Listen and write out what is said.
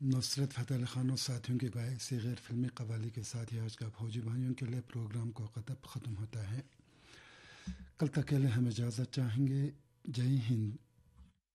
नुसरत फ़तेह अली ख़ान और साथियों के गाए से गैर फिल्मी कव्वाली के साथ ही आज का फौजी भाइयों के लिए प्रोग्राम को ख़त्म होता है। कल तक के लिए हम इजाज़त चाहेंगे। जय हिंद,